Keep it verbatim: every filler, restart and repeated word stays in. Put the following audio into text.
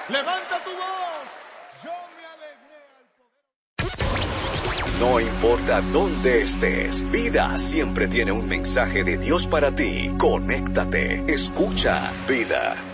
Levanta tu voz. Yo me alegré al poder. No importa dónde estés, Vida siempre tiene un mensaje de Dios para ti. Conéctate, escucha Vida.